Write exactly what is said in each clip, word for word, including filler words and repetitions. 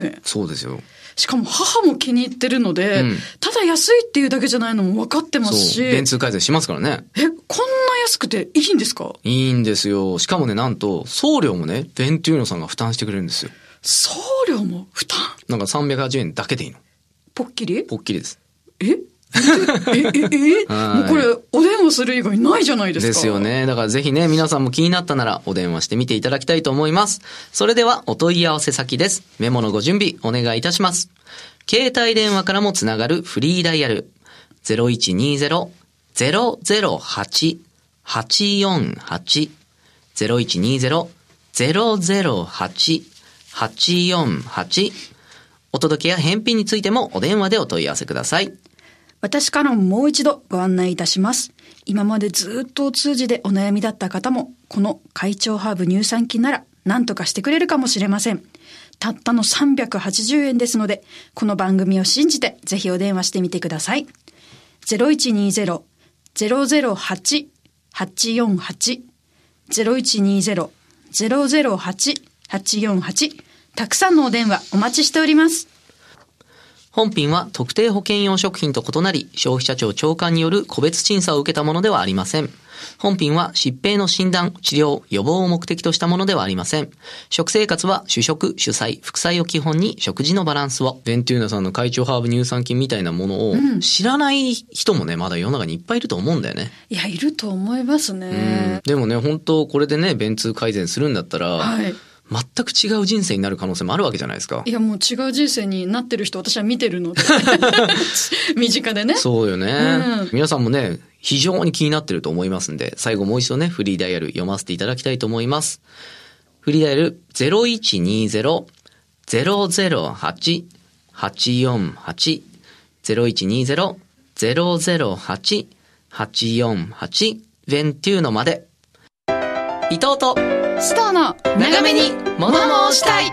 そうですよ。 しかも母も気に入ってるので、うん、ただ安いっていうだけじゃないのも分かってますし。 そう。便通改善しますからね。 え、こんな安くていいんですか？ いいんですよ。しかもね、なんと、送料もね、ベントゥーノさんが負担してくれるんですよ。 送料も負担？ なんかさんびゃくはちじゅうえんだけでいいの。 ポッキリ？ ポッキリです。 ええええもうこれお電話する以外ないじゃないですか。 ですよね。だからぜひね、皆さんも気になったならお電話してみていただきたいと思います。それではお問い合わせ先です。メモのご準備お願いいたします。携帯電話からもつながるフリーダイヤル ゼロいちにゼロ ゼロゼロはち はちよんはち ゼロいちにゼロ ゼロゼロはち はちよんはち。お届けや返品についてもお電話でお問い合わせください。 私からももう一度ご案内いたします。今までずっとお通じでお悩みだった方も、この快調ハーブ乳酸菌なら何とかしてくれるかもしれません。たったのさんびゃくはちじゅうえんですので、この番組を信じてぜひお電話してみてください。ゼロいちにゼロ ゼロゼロはち はちよんはち ゼロいちにゼロ ゼロゼロはち はちよんはち。たくさんのお電話お待ちしております。 本品は特定保険用食品と異なり、消費者庁長官による個別審査を受けたものではありません。本品は疾病の診断、治療、予防を目的としたものではありません。食生活は主食、主菜、副菜を基本に食事のバランスを。ベントゥーナさんの快調ハーブ乳酸菌みたいなものを知らない人もね、まだ世の中にいっぱいいると思うんだよね。 いや、いると思いますね。 うん。でもね、本当これでね、便通改善するんだったら、はい、全く違う人生になる可能性もあるわけじゃないですか。 いや、もう違う人生になってる人私は見てるので身近でね。 そうよね、 うん、 皆さんもね非常に気になってると思いますんで、最後もう一度ねフリーダイヤル読ませていただきたいと思います。フリーダイヤル ゼロいちにゼロ ゼロゼロはち はちよんはち ゼロいちにゼロ ゼロゼロはち はちよんはちベントゥーノまで。伊藤とスターの長めに物申したい。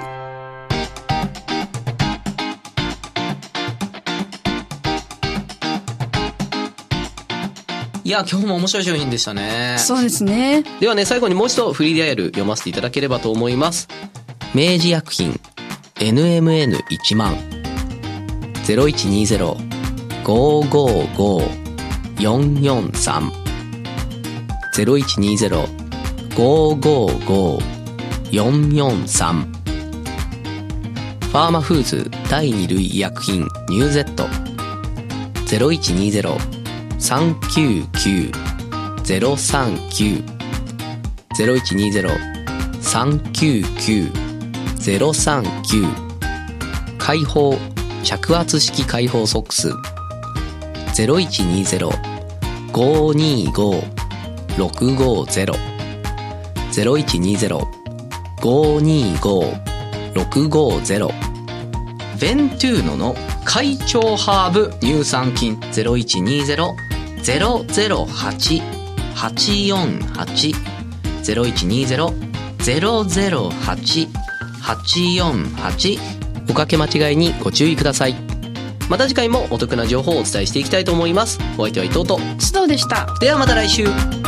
いや、今日も面白い商品でしたね。 そうですね。 ではね、最後にもう一度フリーダイヤル読ませていただければと思います。明治薬品 エヌエムエヌいちまん ゼロいちにゼロ ごーごーごー よんよんさん ゼロいちにゼロ ごーごーごー よんよんさん。ファーマフーズ第二類医薬品ニューゼット ゼロいちにゼロ さんきゅうきゅう ゼロさんきゅう ゼロいちにゼロ さんきゅうきゅう ゼロさんきゅう。開放着圧式開放ソックス ゼロいちにゼロ ごーにーごー ろくごーゼロ ゼロいちにゼロ ごーにーごー ろくごーゼロ。ベントゥーノの快調ハーブ乳酸菌 ゼロいちにゼロ ゼロゼロはち はちよんはち ゼロいちにゼロ ゼロゼロはち はちよんはち。おかけ間違いにご注意ください。また次回もお得な情報をお伝えしていきたいと思います。お相手は伊藤と須藤でした。 ではまた来週。